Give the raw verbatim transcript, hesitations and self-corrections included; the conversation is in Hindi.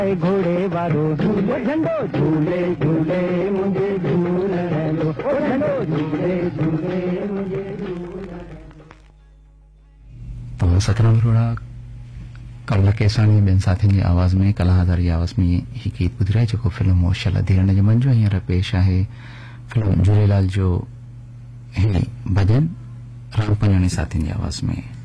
घोड़े वारो झूलो झंडो झूले झूले मुझे झूलण दो, ओ झंडो झूले झूले मुझे झूलण दो। तो सतना बरोड़ा कमला केसाणी ॿियनि साथियुनि जी आवाज़ में कलाहदार जी आवाज़ में ही गीत ॿुधी रहे जेको फिल्म होशल धीरण जे मंझो हींअर पेश आहे फिल्म झूलेलाल जो ही भॼन राम पंजाणी साथियुनि जी आवाज़ में।